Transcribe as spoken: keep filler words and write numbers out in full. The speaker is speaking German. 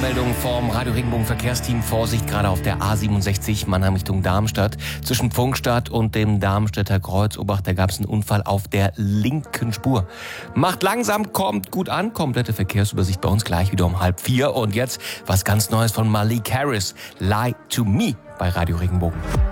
Meldung vom Radio Regenbogen Verkehrsteam. Vorsicht, gerade auf der A siebenundsechzig Mannheim Richtung Darmstadt. Zwischen Pfungstadt und dem Darmstädter Kreuz Obacht, da gab es einen Unfall auf der linken Spur. Macht langsam, kommt gut an. Komplette Verkehrsübersicht bei uns gleich wieder um halb vier. Und jetzt was ganz Neues von Malik Harris. Lie to Me bei Radio Regenbogen.